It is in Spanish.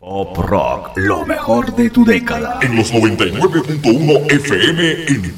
Pop Rock, lo mejor de tu década. En los 99.1 FM en